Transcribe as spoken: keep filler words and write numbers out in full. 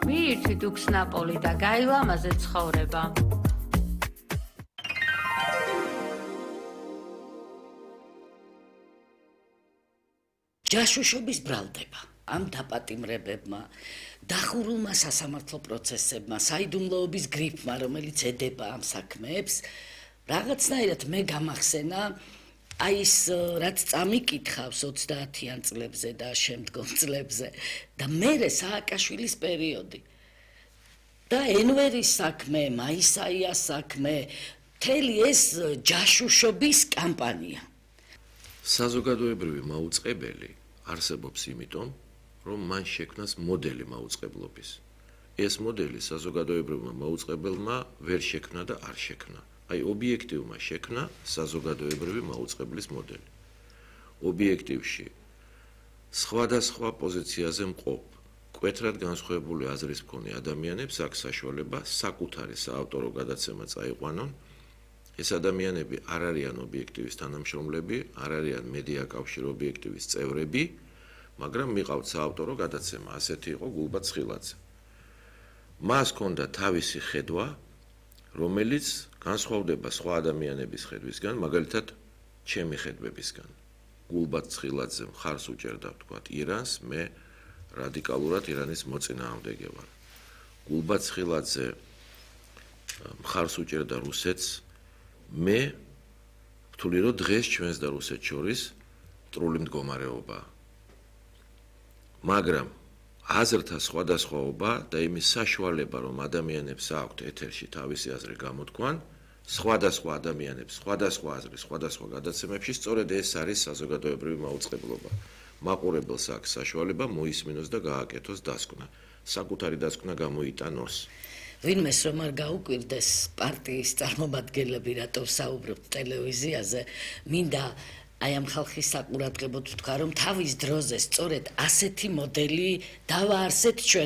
მიირთვით უქსნაპოლი და გაილამაზე ცხოვრება. ჯაშუშობის ბრალდება ამ დაპატიმრებებმა, დახურულმა სასამართლო პროცესებმა, საიდუმლოების გრიფმა, რომელიც ედება ამ საქმეებს, რაღაცნაირად მე გამახსენა აი ის რაც წამიკითხავს ოცდაათიან წლებზე და შემდგომ წლებზე და მერე სააკაშვილის პერიოდი. და ენვერის საქმე, მაისაიას საქმე, მთელი ეს ჯაშუშობის კამპანია. საზოგადოებრივი მაუწყებელი არსებობს იმიტომ, რომ მან შექმნას მოდელი მაუწყებლობის. ეს მოდელი საზოგადოებრივმა მაუწყებელმა ვერ შექმნა და არ შექმნა. აი ობიექტივმა შექმნა საზოგადოებრივი მაუწყებლის მოდელი. ობიექტივში სხვადასხვა პოზიციაზე მყოფ, მკვეთრად განსხვავებული აზრის მქონე ადამიანებს აქვს საშუალება საკუთარი საავტორო გადაცემა წაიყვანონ. ეს ადამიანები არ არიან ობიექტივის თანამშრომლები, არ არიან მედია კავშირ ობიექტივის წევრები, მაგრამ მიყავთ საავტორო გადაცემა, ასეთი იყო გულბად ცხილაძე. მას ჰქონდა თავისი ხედვა, რომელიც განსხვავდება სხვა ადამიანების ხედვისგან, მაგალითად, ჩემი ხედვებისგან. გულბად ცხილაძე მხარს უჭერდა, ვთქვათ, ირანს, მე რადიკალურად ირანის მოწინააღმდეგე ვარ. გულბად ცხილაძე მხარს უჭერდა რუსეთს, მე ვთვლი, რომ დღეს ჩვენს და რუსეთს შორის მტრული მდგომარეობაა. მაგრამ აზრთა სხვადასხვაობა და იმის საშუალება, რომ ადამიანებს აქვთ ეთერში თავისი აზრი გამოთქვან, სხვადასხვა ადამიანებს, სხვადასხვა აზრი, სხვადასხვა გადაცემებში, სწორედ ეს არის საზოგადოებრივი მაუწყებლობა. მაყურებელს აქვს საშუალება მოისმინოს და გააკეთოს დასკვნა. საკუთარი დასკვნა გამოიტანოს. ვინმეს რომ არ გაუკვირდეს პარტიის წარმომადგენლები, რატომ საუბრობთ ტელევიზიაზე, მინდა აი ამ ხალხის საყურადღებოდ ვთქვა, რომ თავის დროზე სწორედ ასეთი მოდელი დავაარსეთ ჩვენ.